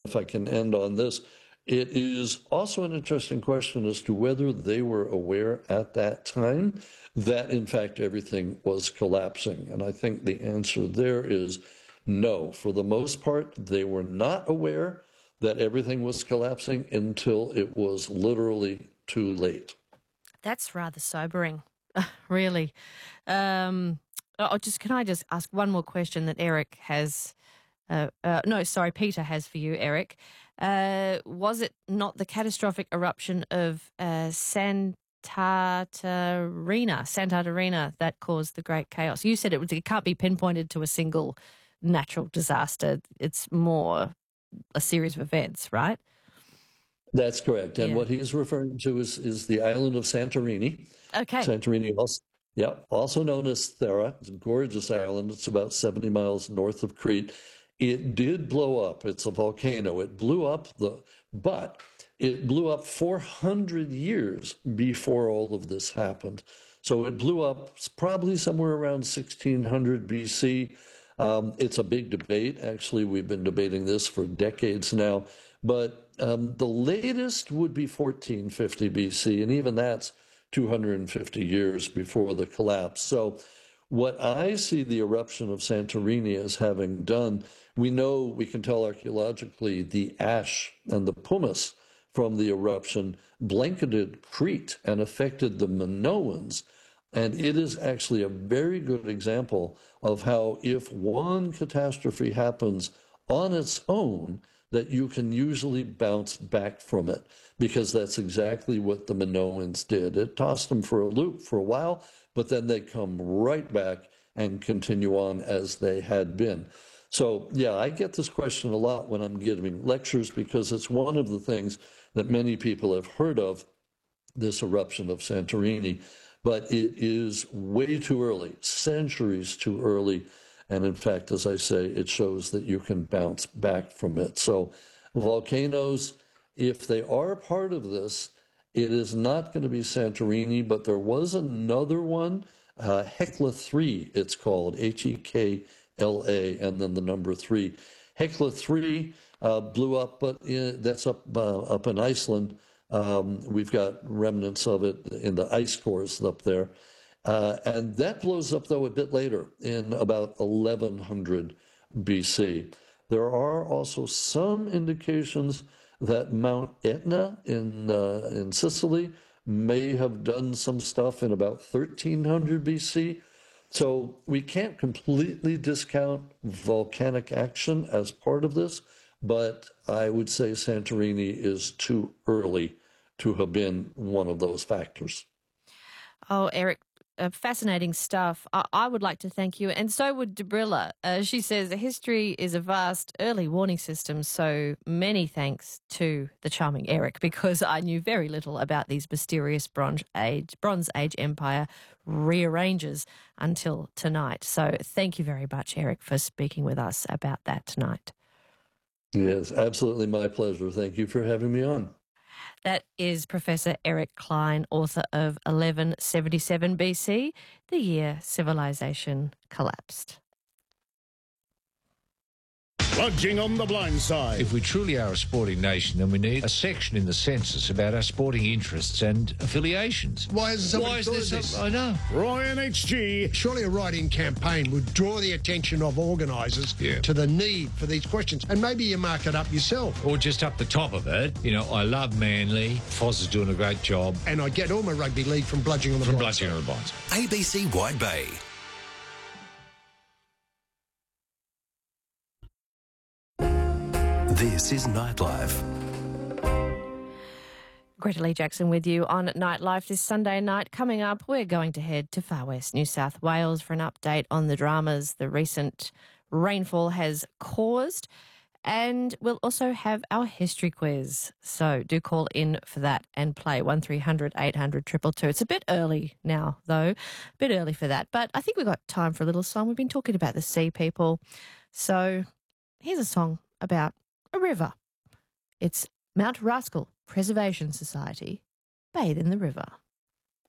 if I can end on this, it is also an interesting question as to whether they were aware at that time that, in fact, everything was collapsing. And I think the answer there is no. For the most part, they were not aware that everything was collapsing until it was literally too late. That's rather sobering, really. Can I just ask one more question that Eric has? Peter has for you, Eric. Was it not the catastrophic eruption of Santa Catarina that caused the great chaos? You said it can't be pinpointed to a single natural disaster. It's more a series of events, right? That's correct. And what he's referring to is the island of Santorini. Okay. Santorini, also known as Thera. It's a gorgeous island. It's about 70 miles north of Crete. It did blow up. It's a volcano. It blew up, but it blew up 400 years before all of this happened. So it blew up probably somewhere around 1600 BC. It's a big debate. Actually, we've been debating this for decades now. But the latest would be 1450 BC, and even that's 250 years before the collapse. So what I see the eruption of Santorini as having done, we can tell archaeologically the ash and the pumice from the eruption blanketed Crete and affected the Minoans. And it is actually a very good example of how if one catastrophe happens on its own, that you can usually bounce back from it, because that's exactly what the Minoans did. It tossed them for a loop for a while, but then they come right back and continue on as they had been. So, yeah, I get this question a lot when I'm giving lectures, because it's one of the things that many people have heard of, this eruption of Santorini. But it is way too early, centuries too early. And in fact, as I say, it shows that you can bounce back from it. So volcanoes, if they are part of this, it is not going to be Santorini, but there was another one, Hekla 3, it's called, Hekla, and then the number 3. Hekla 3 blew up, but that's up in Iceland. We've got remnants of it in the ice cores up there. And that blows up, though, a bit later, in about 1100 BC. There are also some indications that Mount Etna in Sicily may have done some stuff in about 1300 BC. So we can't completely discount volcanic action as part of this, but I would say Santorini is too early to have been one of those factors. Oh, Eric, fascinating stuff. I would like to thank you, and so would Debrilla. She says history is a vast early warning system, so many thanks to the charming Eric, because I knew very little about these mysterious Bronze Age Empire rearranges until tonight. So thank you very much, Eric, for speaking with us about that tonight. Yes, absolutely my pleasure. Thank you for having me on. That is Professor Eric Klein, author of 1177 BC, the year civilization collapsed. Plunging on the blind side. If we truly are a sporting nation, then we need a section in the census about our sporting interests and affiliations. Why is this? I know. Roy and HG. Surely a write-in campaign would draw the attention of organisers to the need for these questions, and maybe you mark it up yourself. Or just up the top of it, I love Manly. Foz is doing a great job. And I get all my rugby league from Bludging on the Blind Side. ABC Wide Bay. This is Nightlife. Greta Lee Jackson with you on Nightlife this Sunday night. Coming up, we're going to head to Far West New South Wales for an update on the dramas the recent rainfall has caused. And we'll also have our history quiz. So do call in for that and play 1300 800 222. It's a bit early now, though. A bit early for that. But I think we've got time for a little song. We've been talking about the sea people. So here's a song about a river. It's Mount Rascal Preservation Society, Bathe in the River.